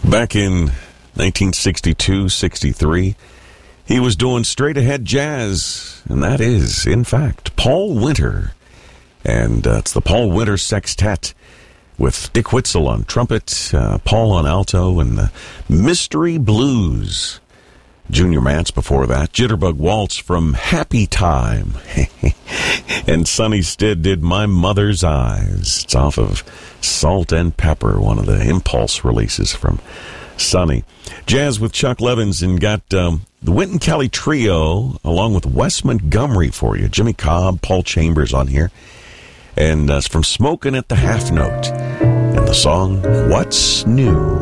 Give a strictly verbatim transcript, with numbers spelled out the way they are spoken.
Back in nineteen sixty-two sixty-three, he was doing straight-ahead jazz, and that is, in fact, Paul Winter. And uh, it's the Paul Winter Sextet with Dick Whitzel on trumpet, uh, Paul on alto, and the Mystery Blues. Junior Mance before that, Jitterbug Waltz from Happy Time. And Sonny Stitt did My Mother's Eyes. It's off of Salt and Pepper, one of the Impulse releases from Sonny. Jazz with Chuck Levins, and got um, the Wynton Kelly Trio along with Wes Montgomery for you. Jimmy Cobb, Paul Chambers on here. And uh, it's from Smokin' at the Half Note. And the song, What's New?